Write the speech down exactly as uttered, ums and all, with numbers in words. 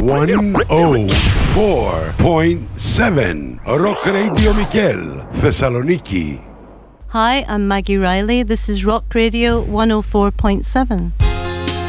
one oh four point seven Rock Radio Mikel, Thessaloniki. Hi, I'm Maggie Riley. This is Rock Radio one oh four point seven.